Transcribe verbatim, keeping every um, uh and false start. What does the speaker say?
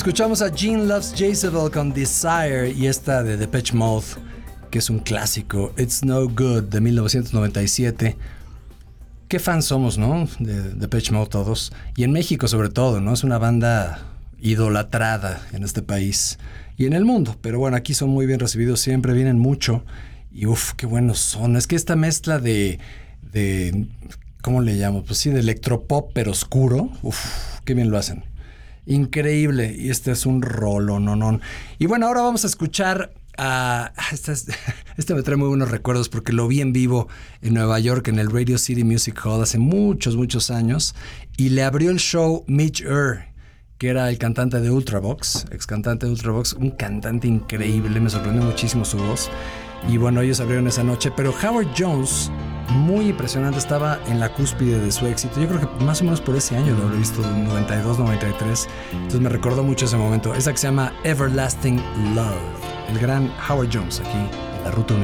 Escuchamos a Gene Loves Jezebel con Desire y esta de Depeche Mode, que es un clásico, It's No Good, de mil novecientos noventa y siete. Qué fans somos, ¿no? De Depeche Mode todos. Y en México sobre todo, ¿no? Es una banda idolatrada en este país y en el mundo. Pero bueno, aquí son muy bien recibidos, siempre vienen mucho. Y uff, qué buenos son. Es que esta mezcla de... de ¿cómo le llamo? Pues sí, de electropop, pero oscuro. Uff, qué bien lo hacen. Increíble. Y este es un rolo, no, no. Y bueno, ahora vamos a escuchar a... Este, es, este me trae muy buenos recuerdos porque lo vi en vivo en Nueva York, en el Radio City Music Hall, hace muchos, muchos años. Y le abrió el show Mitch Ure, que era el cantante de Ultravox, ex cantante de Ultravox, un cantante increíble, me sorprendió muchísimo su voz. Y bueno, ellos abrieron esa noche, pero Howard Jones, muy impresionante, estaba en la cúspide de su éxito. Yo creo que más o menos por ese año lo habré visto, noventa y dos, noventa y tres. Entonces me recordó mucho ese momento. Esa que se llama Everlasting Love. El gran Howard Jones aquí en la Ruta Uno.